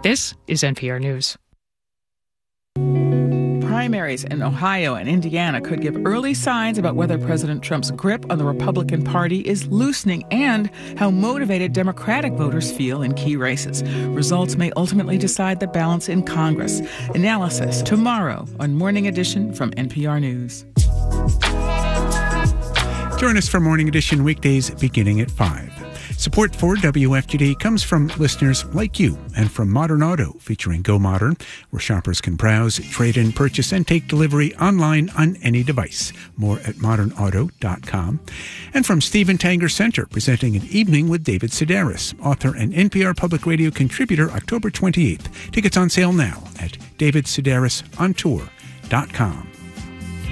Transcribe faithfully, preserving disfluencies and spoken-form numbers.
This is N P R News. Primaries in Ohio and Indiana could give early signs about whether President Trump's grip on the Republican Party is loosening and how motivated Democratic voters feel in key races. Results may ultimately decide the balance in Congress. Analysis tomorrow on Morning Edition from N P R News. Join us for Morning Edition weekdays beginning at five. Support for W F G D comes from listeners like you and from Modern Auto, featuring Go Modern, where shoppers can browse, trade in, purchase, and take delivery online on any device. More at modern auto dot com. And from Stephen Tanger Center, presenting An Evening with David Sedaris, author and N P R Public Radio contributor, October twenty-eighth. Tickets on sale now at david sedaris on tour dot com.